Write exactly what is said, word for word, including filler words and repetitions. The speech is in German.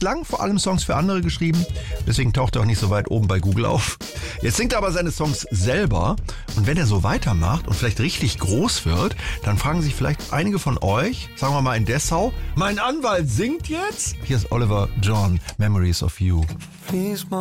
bislang vor allem Songs für andere geschrieben, deswegen taucht er auch nicht so weit oben bei Google auf. Jetzt singt er aber seine Songs selber und wenn er so weitermacht und vielleicht richtig groß wird, dann fragen sich vielleicht einige von euch, sagen wir mal in Dessau, mein Anwalt singt jetzt? Hier ist Oliver John, Memories of You. Please,